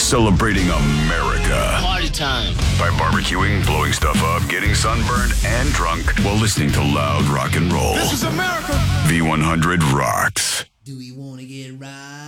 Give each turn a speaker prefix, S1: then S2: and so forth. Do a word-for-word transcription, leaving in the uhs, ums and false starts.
S1: Celebrating America.
S2: Party time.
S1: By barbecuing, blowing stuff up, getting sunburned, and drunk while listening to loud rock and roll.
S3: This is America.
S1: V one hundred rocks.
S4: Do we want to get right?